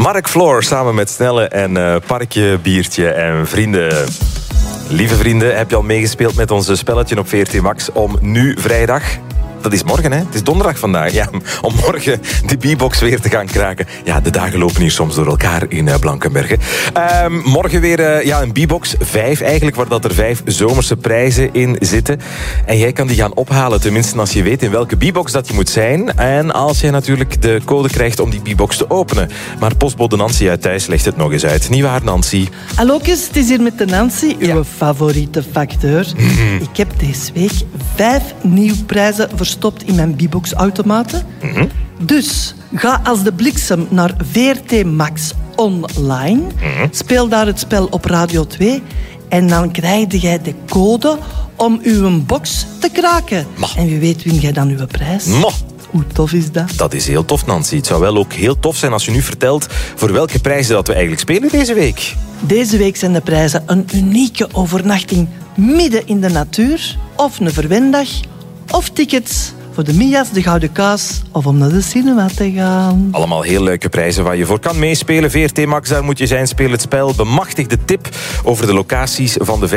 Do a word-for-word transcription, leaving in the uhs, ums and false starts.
Mark Floor samen met Snelle en uh, Parkje, Biertje en Vrienden. Lieve vrienden, heb je al meegespeeld met ons spelletje op V R T Max om nu vrijdag? Dat is morgen, hè? Het is donderdag vandaag. Ja, om morgen die B-box weer te gaan kraken. Ja, de dagen lopen hier soms door elkaar in uh, Blankenberge. Um, morgen weer uh, ja, een B-box. Vijf eigenlijk, waar dat er vijf zomerse prijzen in zitten. En jij kan die gaan ophalen, tenminste als je weet in welke B-box dat je moet zijn. En als je natuurlijk de code krijgt om die B-box te openen. Maar postbode Nancy uit thuis legt het nog eens uit. Niet waar, Nancy? Hallootjes, het is hier met de Nancy, uw ja. favoriete facteur. Mm-hmm. Ik heb deze week vijf nieuwe prijzen voor stopt in mijn B-box-automaten. Mm-hmm. Dus ga als de bliksem naar V R T Max online. Mm-hmm. Speel daar het spel op Radio twee. En dan krijg jij de code om uw box te kraken. Ma. En wie weet win jij dan uw prijs. Ma. Hoe tof is dat? Dat is heel tof, Nancy. Het zou wel ook heel tof zijn als je nu vertelt voor welke prijzen dat we eigenlijk spelen deze week. Deze week zijn de prijzen een unieke overnachting midden in de natuur, of een verwendag, of tickets voor de Mia's, de Gouden Kaas, of om naar de cinema te gaan. Allemaal heel leuke prijzen waar je voor kan meespelen. V R T Max, daar moet je zijn. Speel het spel. Bemachtig de tip over de locaties van de